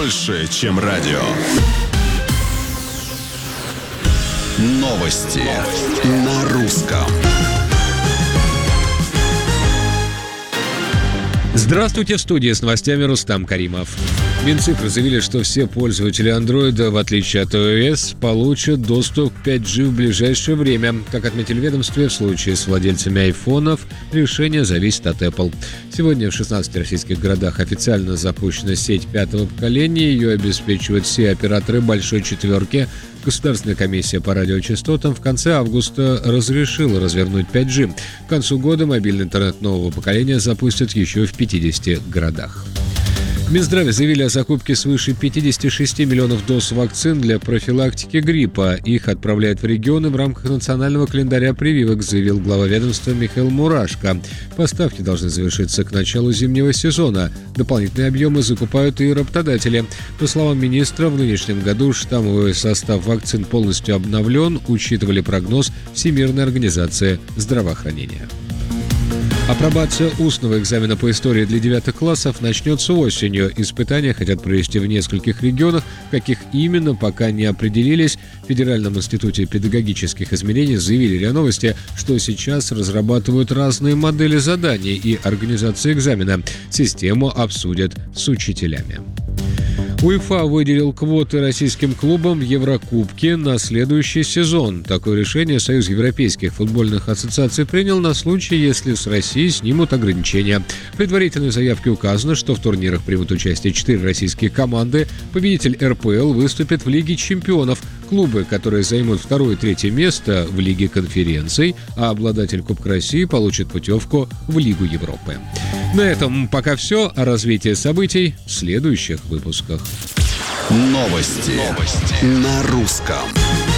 больше, чем радио. Новости на русском. Здравствуйте, в студии с новостями Рустам Каримов. Минцифры заявили, что все пользователи Android, в отличие от iOS, получат доступ к 5G в ближайшее время. Как отметили в ведомстве, в случае с владельцами айфонов решение зависит от Apple. Сегодня в 16 российских городах официально запущена сеть пятого поколения. Ее обеспечивают все операторы «Большой четверки». Государственная комиссия по радиочастотам в конце августа разрешила развернуть 5G. К концу года мобильный интернет нового поколения запустят еще в 50 городах. В Минздраве заявили о закупке свыше 56 миллионов доз вакцин для профилактики гриппа. Их отправляют в регионы в рамках национального календаря прививок, заявил глава ведомства Михаил Мурашко. Поставки должны завершиться к началу зимнего сезона. Дополнительные объемы закупают и работодатели. По словам министра, в нынешнем году штаммовый состав вакцин полностью обновлен, учитывали прогноз Всемирной организации здравоохранения. Апробация устного экзамена по истории для 9 классов начнется осенью. Испытания хотят провести в нескольких регионах. В каких именно, пока не определились. В Федеральном институте педагогических измерений заявили РИА Новости, что сейчас разрабатывают разные модели заданий и организации экзамена. Систему обсудят с учителями. УЕФА выделил квоты российским клубам в Еврокубке на следующий сезон. Такое решение Союз европейских футбольных ассоциаций принял на случай, если с России снимут ограничения. В предварительной заявке указано, что в турнирах примут участие 4 российские команды. Победитель РПЛ выступит в Лиге чемпионов. Клубы, которые займут 2 и 3 место в Лиге конференций, а обладатель Кубка России получит путевку в Лигу Европы. На этом пока все. О развитии событий в следующих выпусках. Новости на русском.